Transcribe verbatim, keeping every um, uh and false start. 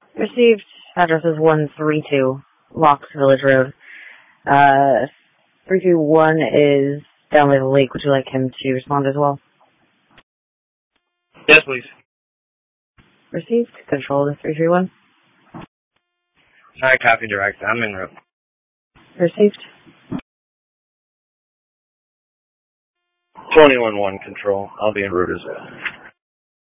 Received. Address is one thirty two Locks Village Road. Uh, three two one is down by the lake. Would you like him to respond as well? Yes, please. Received. Control to three three one. Hi, copy direct. I'm en route. Received. twenty-one one control. I'll be en route as well.